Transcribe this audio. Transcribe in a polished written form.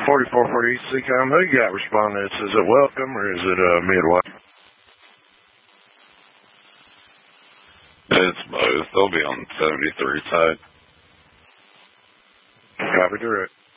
4440 CCOM, who you got responding to this? Is it Welcome or is it Midway? It's both. They'll be on 73 side. Copy direct.